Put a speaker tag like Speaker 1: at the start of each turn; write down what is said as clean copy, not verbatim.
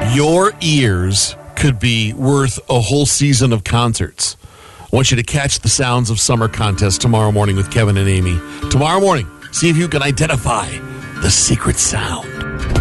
Speaker 1: Your ears could be worth a whole season of concerts. I want you to catch the sounds of summer contest tomorrow morning with Kevin and Amy. Tomorrow morning, see if you can identify the secret sound.